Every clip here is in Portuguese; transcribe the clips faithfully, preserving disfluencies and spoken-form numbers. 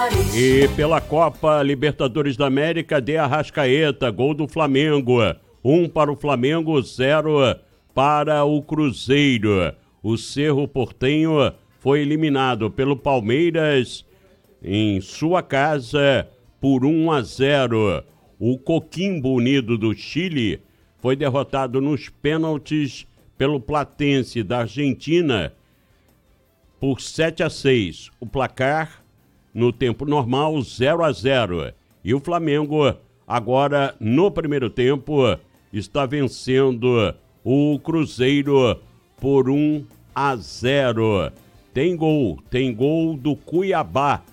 E pela Copa Libertadores da América, de Arrascaeta, gol do Flamengo. Um para o Flamengo, zero para o Cruzeiro. O Cerro Porteño foi eliminado pelo Palmeiras em sua casa por um a zero. O Coquimbo Unido do Chile foi derrotado nos pênaltis pelo Platense da Argentina por sete a seis. O placar no tempo normal, zero a zero. E o Flamengo, agora no primeiro tempo, está vencendo o Cruzeiro por um a zero. Tem gol, tem gol do Cuiabá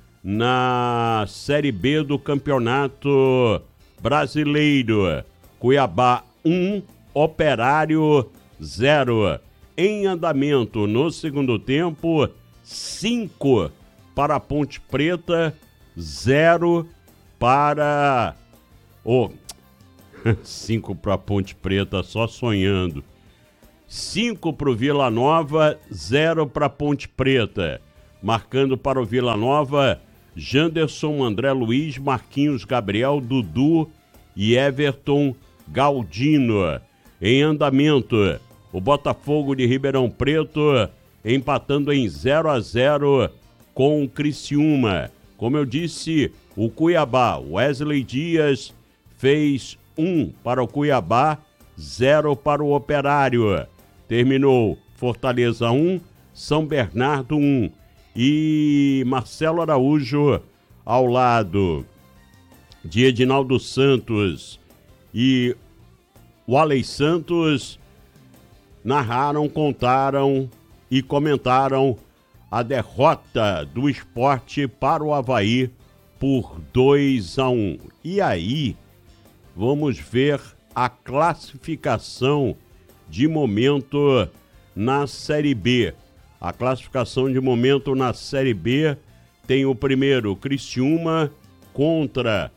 na Série B do Campeonato Brasileiro. Cuiabá um, Operário zero. Em andamento no segundo tempo, cinco para a Ponte Preta, zero para o... cinco para a Ponte Preta, só sonhando. cinco para o Vila Nova, zero para a Ponte Preta. Marcando para o Vila Nova, Janderson, André Luiz, Marquinhos Gabriel, Dudu e Everton Galdino. Em andamento, o Botafogo de Ribeirão Preto empatando em zero a zero com o Criciúma. Como eu disse, o Cuiabá, Wesley Dias, fez um para o Cuiabá, zero para o Operário. Terminou Fortaleza um, São Bernardo um. E Marcelo Araújo, ao lado de Edinaldo Santos e Walley Santos, narraram, contaram e comentaram a derrota do Sport para o Avaí por dois a um. E aí, vamos ver a classificação de momento na Série B. A classificação de momento na Série B tem o primeiro, Criciúma, contra,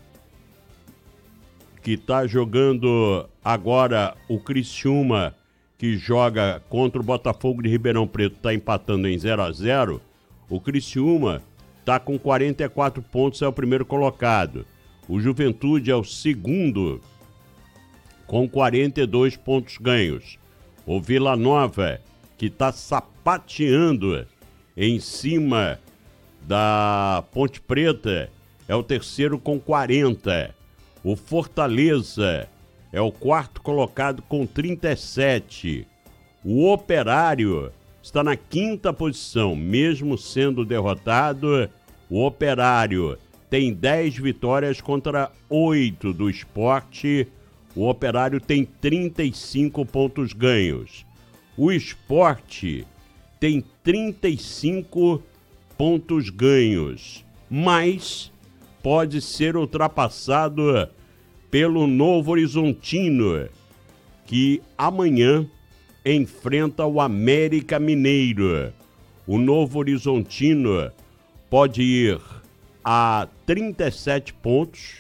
que está jogando agora o Criciúma, que joga contra o Botafogo de Ribeirão Preto, está empatando em zero a zero. O Criciúma está com quarenta e quatro pontos, é o primeiro colocado. O Juventude é o segundo, com quarenta e dois pontos ganhos. O Vila Nova, que está sapateando em cima da Ponte Preta, é o terceiro com quarenta. O Fortaleza é o quarto colocado com trinta e sete. O Operário está na quinta posição, mesmo sendo derrotado. O Operário tem dez vitórias contra oito do Sport. O Operário tem trinta e cinco pontos ganhos. O Sport tem trinta e cinco pontos ganhos, mas pode ser ultrapassado pelo Novo Horizontino, que amanhã enfrenta o América Mineiro. O Novo Horizontino pode ir a trinta e sete pontos.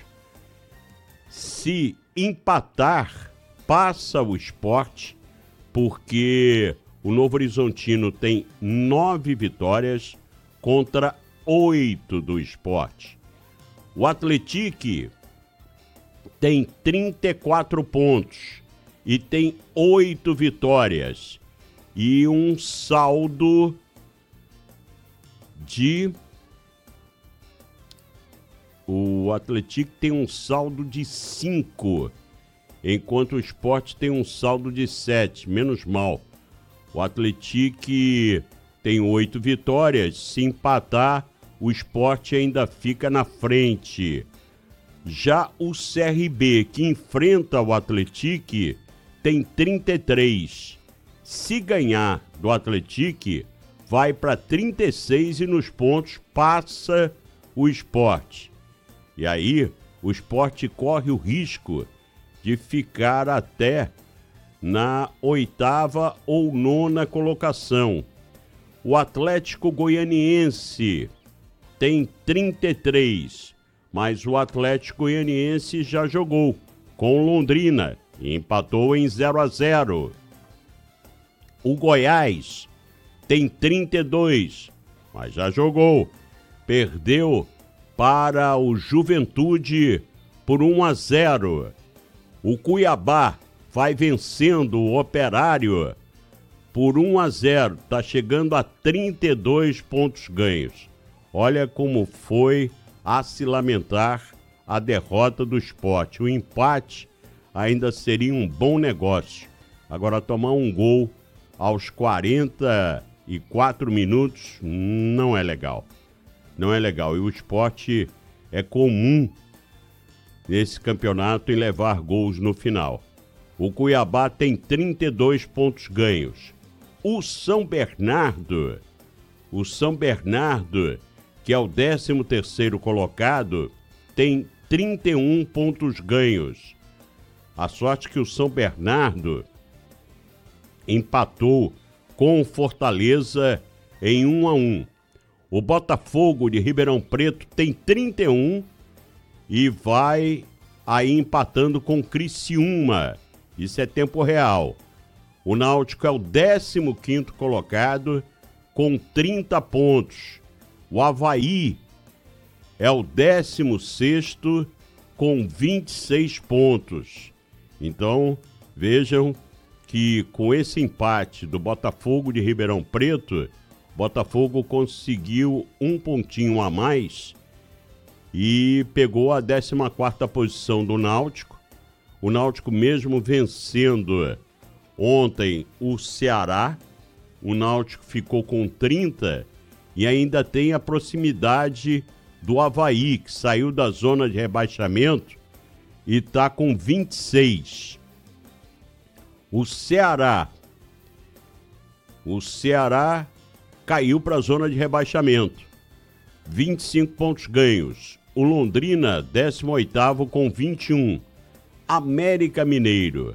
Se empatar, passa o Sport, porque o Novo Horizontino tem nove vitórias contra oito do Sport. O Atlético tem trinta e quatro pontos e tem oito vitórias e um saldo de... O Atlético tem um saldo de cinco, enquanto o Sport tem um saldo de sete, menos mal. O Atlético tem oito vitórias, se empatar, o Sport ainda fica na frente. Já o C R B, que enfrenta o Atlético, tem trinta e três. Se ganhar do Atlético, vai para trinta e seis e nos pontos passa o Sport. E aí, o Sport corre o risco de ficar até na oitava ou nona colocação. O Atlético Goianiense tem trinta e três, mas o Atlético Goianiense já jogou com Londrina e empatou em zero a zero. O Goiás tem trinta e dois, mas já jogou perdeu para o Juventude por um a zero. O Cuiabá vai vencendo o Operário por um a zero. Está chegando a trinta e dois pontos ganhos. Olha como foi a se lamentar a derrota do Sport. O empate ainda seria um bom negócio. Agora, tomar um gol aos quarenta e quatro minutos não é legal. Não é legal. E o Sport é comum nesse campeonato em levar gols no final. O Cuiabá tem trinta e dois pontos ganhos. O São Bernardo, o São Bernardo, que é o décimo terceiro colocado, tem trinta e um pontos ganhos. A sorte que o São Bernardo empatou com o Fortaleza em um a um. O Botafogo de Ribeirão Preto tem trinta e um e vai aí empatando com o Criciúma. Isso é tempo real. O Náutico é o décimo quinto colocado com trinta pontos. O Avaí é o décimo sexto com vinte e seis pontos. Então, vejam que com esse empate do Botafogo de Ribeirão Preto, Botafogo conseguiu um pontinho a mais e pegou a décima quarta posição do Náutico. O Náutico, mesmo vencendo ontem o Ceará, o Náutico ficou com trinta e ainda tem a proximidade do Avaí, que saiu da zona de rebaixamento e está com vinte e seis. O Ceará, o Ceará caiu para a zona de rebaixamento, vinte e cinco pontos ganhos. O Londrina, décimo oitavo com vinte e um. América Mineiro,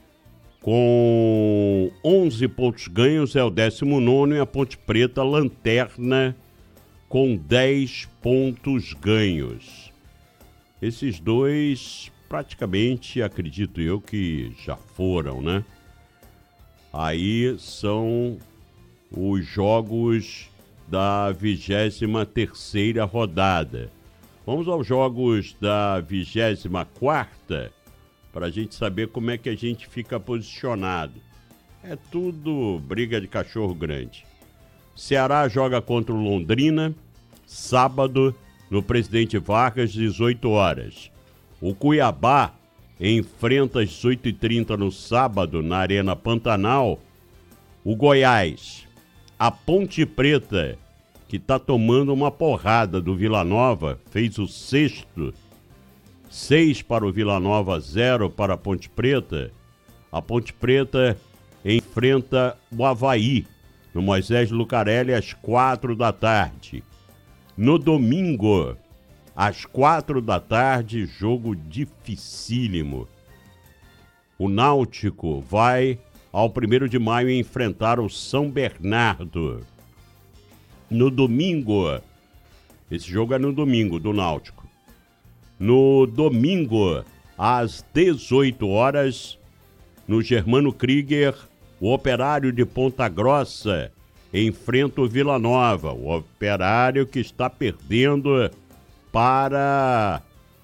com onze pontos ganhos, é o décimo nono, e a Ponte Preta, lanterna, com dez pontos ganhos. Esses dois, praticamente, acredito eu que já foram, né? Aí são os jogos da vigésima terceira rodada. Vamos aos jogos da vigésima quarta, para a gente saber como é que a gente fica posicionado. É tudo briga de cachorro grande. Ceará joga contra o Londrina, sábado, no Presidente Vargas, dezoito horas. O Cuiabá enfrenta às dezoito e trinta no sábado, na Arena Pantanal, o Goiás. A Ponte Preta, que está tomando uma porrada do Vila Nova, fez o sexto, seis para o Vila Nova, zero para a Ponte Preta. A Ponte Preta enfrenta o Avaí, no Moisés Lucarelli, às quatro da tarde. No domingo, às quatro da tarde, jogo dificílimo. O Náutico vai ao primeiro de maio enfrentar o São Bernardo. No domingo, esse jogo é no domingo do Náutico. No domingo, às dezoito horas, no Germano Krieger, o Operário de Ponta Grossa enfrenta o Vila Nova. O Operário que está perdendo para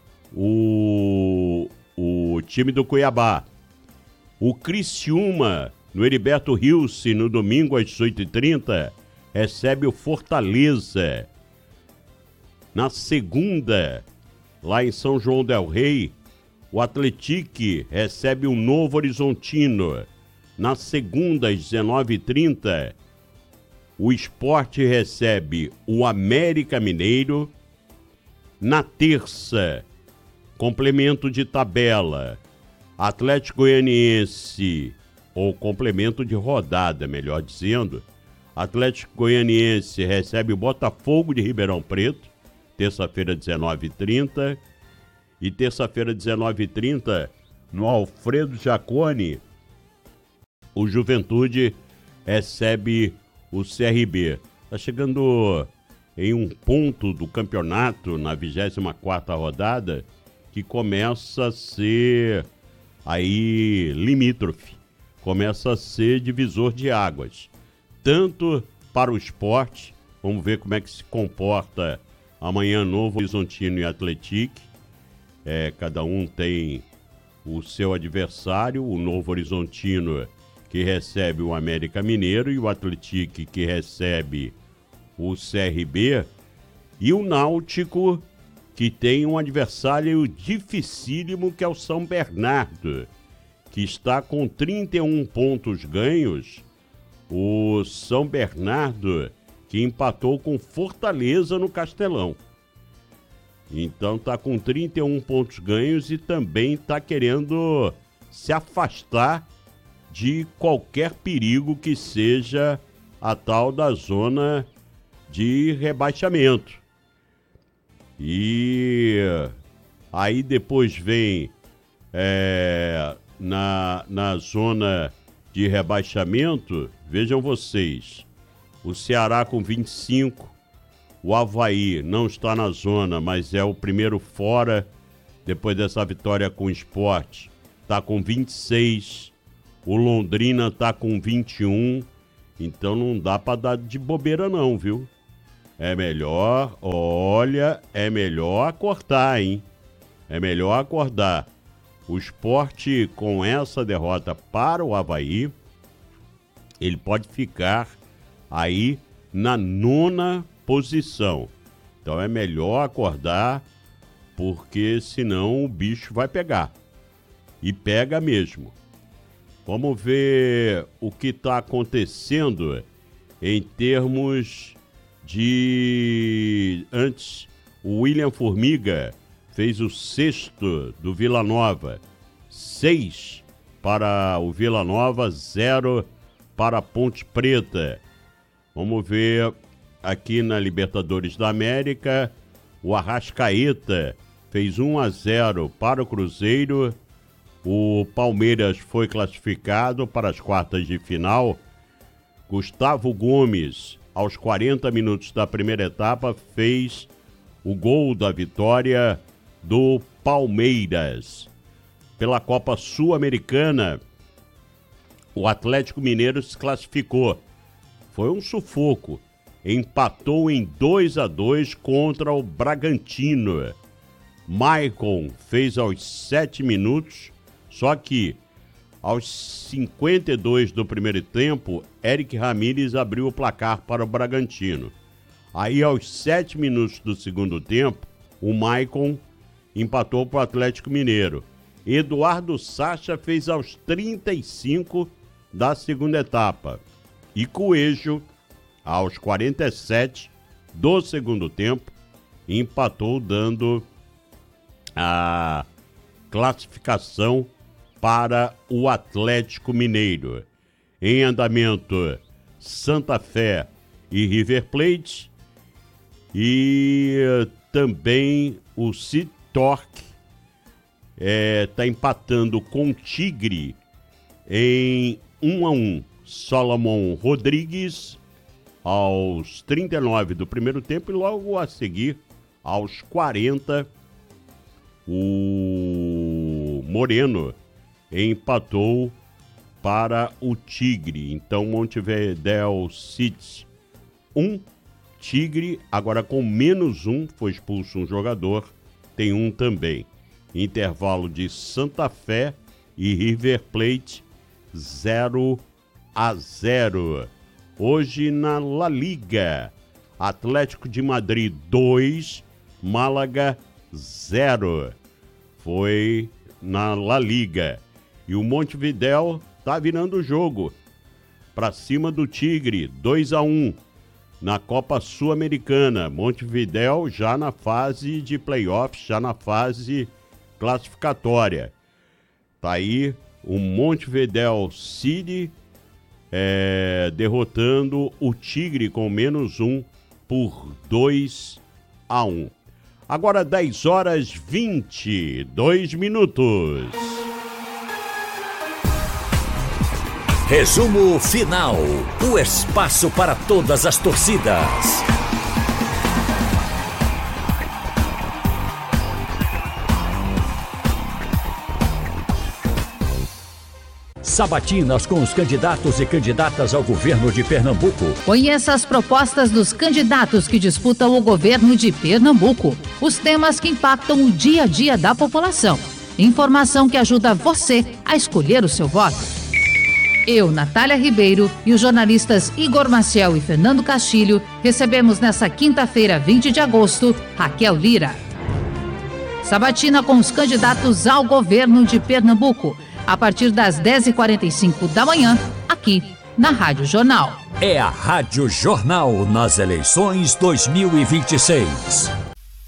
o, o time do Cuiabá. O Criciúma, no Heriberto Rilse, no domingo às dezoito e trinta, recebe o Fortaleza. Na segunda, lá em São João del Rei, o Atlético recebe o Novo Horizontino. Na segunda, às dezenove e trinta, o Sport recebe o América Mineiro. Na terça, complemento de tabela, Atlético Goianiense, ou complemento de rodada, melhor dizendo, Atlético Goianiense recebe o Botafogo de Ribeirão Preto, terça-feira, dezenove e trinta. E terça-feira, dezenove e trinta, no Alfredo Jaconi, o Juventude recebe o C R B. Está chegando em um ponto do campeonato, na vigésima quarta rodada, que começa a ser aí limítrofe, começa a ser divisor de águas. Tanto para o Sport, vamos ver como é que se comporta Amanhã, Novo Horizontino e Atlético. É, cada um tem o seu adversário. O Novo Horizontino, que recebe o América Mineiro, e o Atlético, que recebe o C R B. E o Náutico, que tem um adversário dificílimo, que é o São Bernardo, que está com trinta e um pontos ganhos. O São Bernardo, que empatou com Fortaleza no Castelão. Então está com trinta e um pontos ganhos e também está querendo se afastar de qualquer perigo que seja a tal da zona de rebaixamento. E aí depois vem é, na, na zona de rebaixamento, vejam vocês, o Ceará com vinte e cinco, o Avaí não está na zona, mas é o primeiro fora, depois dessa vitória com o Sport, está com vinte e seis, o Londrina está com vinte e um, então não dá para dar de bobeira não, viu? É melhor, olha, é melhor acordar, hein? É melhor acordar. O Sport, com essa derrota para o Avaí, ele pode ficar aí na nona posição. Então é melhor acordar, porque senão o bicho vai pegar. E pega mesmo. Vamos ver o que está acontecendo em termos de... Antes, o William Formiga fez o sexto do Vila Nova. Seis para o Vila Nova, zero para a Ponte Preta. Vamos ver aqui na Libertadores da América. O Arrascaeta fez um a zero para o Cruzeiro. O Palmeiras foi classificado para as quartas de final. Gustavo Gomes, aos quarenta minutos da primeira etapa, fez o gol da vitória do Palmeiras. Pela Copa Sul-Americana, o Atlético Mineiro se classificou. Foi um sufoco. Empatou em dois a dois contra o Bragantino. Maicon fez aos sete minutos, só que aos cinquenta e dois do primeiro tempo, Eric Ramírez abriu o placar para o Bragantino. Aí, aos sete minutos do segundo tempo, o Maicon empatou para o Atlético Mineiro. Eduardo Sacha fez aos trinta e cinco da segunda etapa. E Coelho, aos quarenta e sete do segundo tempo, empatou, dando a classificação para o Atlético Mineiro. Em andamento, Santa Fé e River Plate. E também o Citorque está é, empatando com o Tigre em um a um. Solomon Rodrigues aos trinta e nove do primeiro tempo e logo a seguir, aos quarenta, o Moreno empatou para o Tigre. Então, Montevideo City um, Tigre agora com menos um, foi expulso um jogador, tem um também. Intervalo de Santa Fé e River Plate zero a zero. Hoje na La Liga, Atlético de Madrid dois, Málaga zero. Foi na La Liga. E o Montevideo tá virando o jogo para cima do Tigre, dois a um. Na Copa Sul-Americana, Montevideo já na fase de playoffs, já na fase classificatória. Tá aí o Montevideo City é, derrotando o Tigre com menos um por dois a um. Agora dez horas e vinte e dois minutos. Resumo final. O espaço para todas as torcidas. Sabatinas com os candidatos e candidatas ao governo de Pernambuco. Conheça as propostas dos candidatos que disputam o governo de Pernambuco. Os temas que impactam o dia a dia da população. Informação que ajuda você a escolher o seu voto. Eu, Natália Ribeiro, e os jornalistas Igor Maciel e Fernando Castilho recebemos nesta quinta-feira, vinte de agosto, Raquel Lira. Sabatina com os candidatos ao governo de Pernambuco, a partir das dez e quarenta e cinco da manhã, aqui na Rádio Jornal. É a Rádio Jornal nas eleições dois mil e vinte e seis.